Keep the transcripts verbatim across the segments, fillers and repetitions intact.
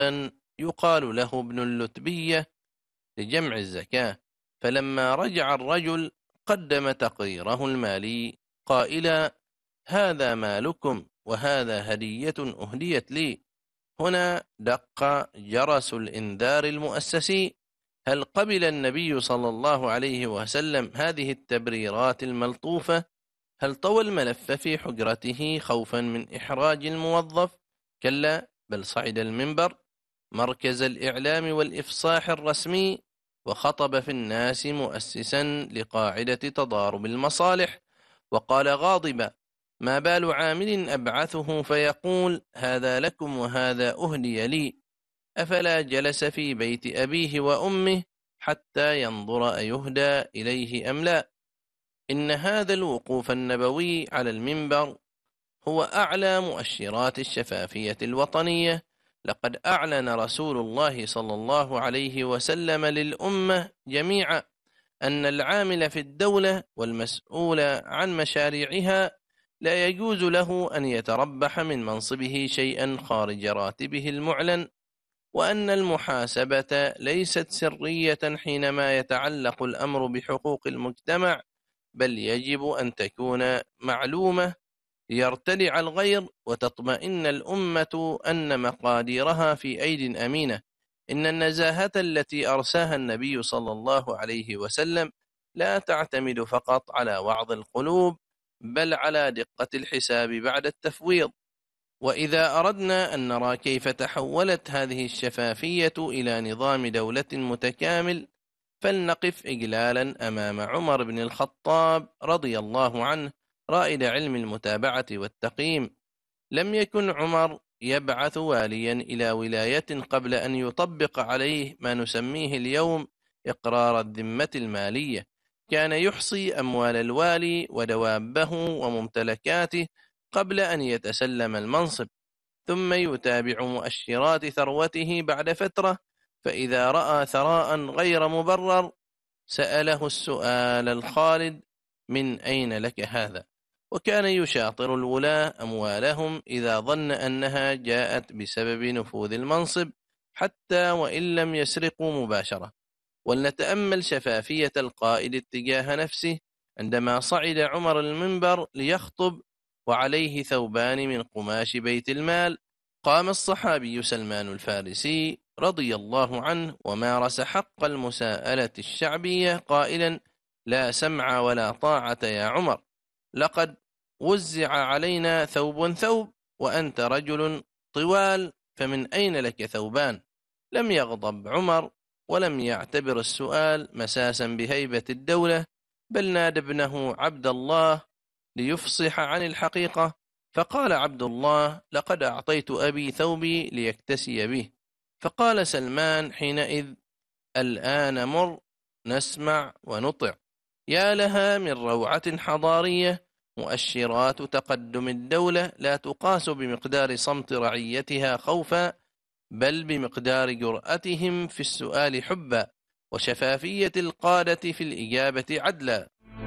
يقال له ابن اللتبية لجمع الزكاة، فلما رجع الرجل قدم تقريره المالي قائلا: هذا مالكم وهذا هدية أهديت لي. هنا دق جرس الإنذار المؤسسي. هل قبل النبي صلى الله عليه وسلم هذه التبريرات الملطوفة؟ هل طوى الملف في حجرته خوفا من إحراج الموظف؟ كلا، بل صعد المنبر مركز الإعلام والإفصاح الرسمي وخطب في الناس مؤسسا لقاعدة تضارب المصالح، وقال غاضبا: ما بال عامل أبعثه فيقول هذا لكم وهذا أهدي لي؟ أفلا جلس في بيت أبيه وأمه حتى ينظر أيهدى إليه أم لا؟ إن هذا الوقوف النبوي على المنبر هو أعلى مؤشرات الشفافية الوطنية. لقد أعلن رسول الله صلى الله عليه وسلم للأمة جميعا أن العامل في الدولة والمسؤول عن مشاريعها لا يجوز له أن يتربح من منصبه شيئا خارج راتبه المعلن، وأن المحاسبة ليست سرية حينما يتعلق الأمر بحقوق المجتمع، بل يجب أن تكون معلومة ليرتلع الغير وتطمئن الأمة أن مقاديرها في أيد أمينة. إن النزاهة التي أرساها النبي صلى الله عليه وسلم لا تعتمد فقط على وعظ القلوب، بل على دقة الحساب بعد التفويض. وإذا أردنا أن نرى كيف تحولت هذه الشفافية إلى نظام دولة متكامل، فلنقف إجلالا أمام عمر بن الخطاب رضي الله عنه رائد علم المتابعة والتقييم. لم يكن عمر يبعث واليا إلى ولاية قبل أن يطبق عليه ما نسميه اليوم إقرار الذمة المالية. كان يحصي أموال الوالي ودوابه وممتلكاته قبل أن يتسلم المنصب، ثم يتابع مؤشرات ثروته بعد فترة، فإذا رأى ثراء غير مبرر سأله السؤال الخالد: من أين لك هذا؟ وكان يشاطر الولاة أموالهم إذا ظن أنها جاءت بسبب نفوذ المنصب، حتى وإن لم يسرقوا مباشرة. ولنتأمل شفافية القائد اتجاه نفسه عندما صعد عمر المنبر ليخطب وعليه ثوبان من قماش بيت المال. قام الصحابي سلمان الفارسي رضي الله عنه ومارس حق المساءلة الشعبية قائلا: لا سمع ولا طاعة يا عمر، لقد وزع علينا ثوب ثوب وأنت رجل طوال، فمن أين لك ثوبان؟ لم يغضب عمر ولم يعتبر السؤال مساسا بهيبة الدولة، بل نادى ابنه عبد الله ليفصح عن الحقيقة، فقال عبد الله: لقد أعطيت أبي ثوبي ليكتسي به. فقال سلمان حينئذ: الآن مر نسمع ونطع. يا لها من روعة حضارية! مؤشرات تقدم الدولة لا تقاس بمقدار صمت رعيتها خوفا، بل بمقدار جرأتهم في السؤال حبا، وشفافية القادة في الإجابة عدلا.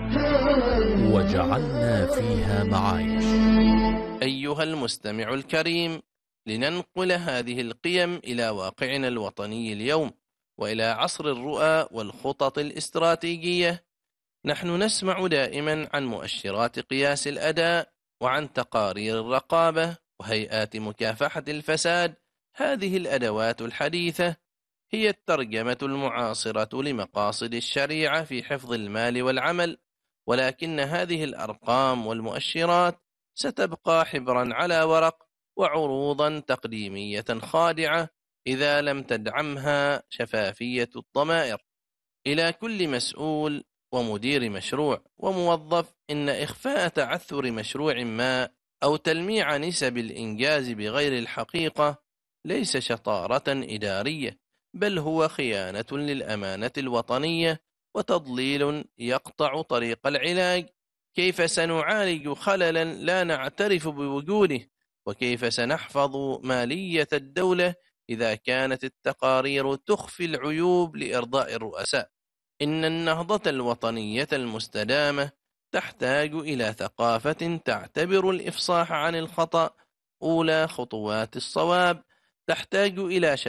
وجعلنا فيها معايش. أيها المستمع الكريم، لننقل هذه القيم إلى واقعنا الوطني اليوم وإلى عصر الرؤى والخطط الاستراتيجية. نحن نسمع دائما عن مؤشرات قياس الأداء وعن تقارير الرقابة وهيئات مكافحة الفساد. هذه الأدوات الحديثة هي الترجمة المعاصرة لمقاصد الشريعة في حفظ المال والعمل، ولكن هذه الأرقام والمؤشرات ستبقى حبرا على ورق وعروضا تقديمية خادعة إذا لم تدعمها شفافية الضمائر. إلى كل مسؤول ومدير مشروع وموظف، إن إخفاء تعثر مشروع ما أو تلميع نسب الإنجاز بغير الحقيقة ليس شطارة إدارية، بل هو خيانة للأمانة الوطنية وتضليل يقطع طريق العلاج. كيف سنعالج خللا لا نعترف بوجوده؟ وكيف سنحفظ مالية الدولة إذا كانت التقارير تخفي العيوب لإرضاء الرؤساء؟ إن النهضة الوطنية المستدامة تحتاج إلى ثقافة تعتبر الإفصاح عن الخطأ أولى خطوات الصواب، تحتاج إلى